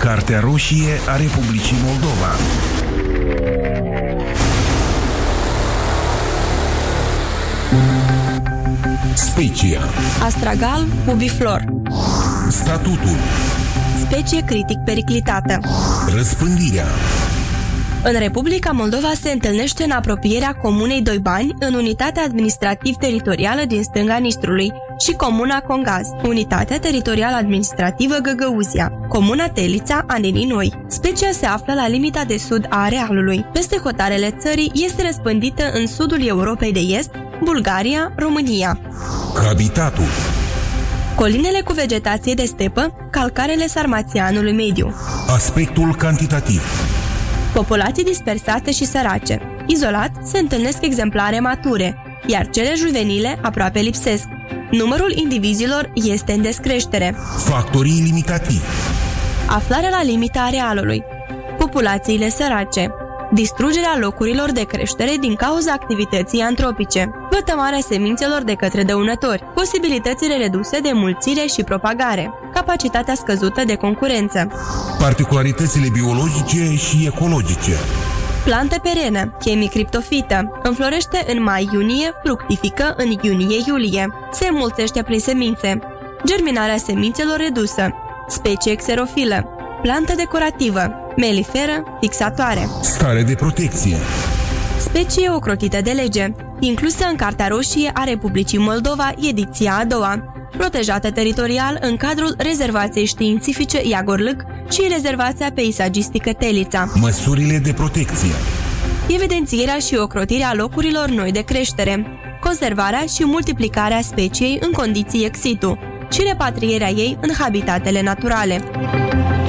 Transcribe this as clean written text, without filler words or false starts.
Cartea roșie a Republicii Moldova. Specia. Astragal ubiflor. Statutul. Specie critic periclitată. Răspândirea. În Republica Moldova se întâlnește în apropierea comunei Doibani, în unitatea administrativ-teritorială din stânga Nistrului, și comuna Congaz, unitatea teritorial-administrativă Găgăuzia, comuna Telița a Nenii Noi. Specia se află la limita de sud a arealului. Peste hotarele țării este răspândită în sudul Europei de Est, Bulgaria, România. Habitatul. Colinele cu vegetație de stepă, calcarele Sarmațianului mediu. Aspectul cantitativ. Populații dispersate și sărace. Izolat se întâlnesc exemplare mature, iar cele juvenile aproape lipsesc. Numărul indivizilor este în descreștere. Factorii limitativi. Aflarea la limita arealului. Populațiile sărace. Distrugerea locurilor de creștere din cauza activității antropice. Vătămarea semințelor de către dăunători. Posibilitățile reduse de mulțire și propagare. Capacitatea scăzută de concurență. Particularitățile biologice și ecologice. Plantă perenă, chemicriptofită. Înflorește în mai-iunie, fructifică în iunie-iulie. Se înmulțește prin semințe. Germinarea semințelor redusă. Specie xerofilă. Plantă decorativă. Meliferă, fixatoare. Stare de protecție. Specie ocrotită de lege, inclusă în Cartea Roșie a Republicii Moldova, ediția a doua, protejată teritorial în cadrul Rezervației Științifice Iagorlâc și Rezervația Peisagistică Telița. Măsurile de protecție. Evidențierea și ocrotirea locurilor noi de creștere, conservarea și multiplicarea speciei în condiții ex situ și repatrierea ei în habitatele naturale.